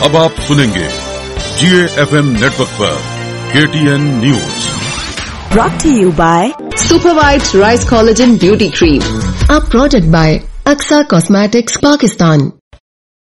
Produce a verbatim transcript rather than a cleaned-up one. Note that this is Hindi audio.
अब आप सुनेंगे जीए एफएम नेटवर्क पर KTN news. Brought to you by Super White Rice Collagen Beauty Cream. A product by Aksa Cosmetics, Pakistan.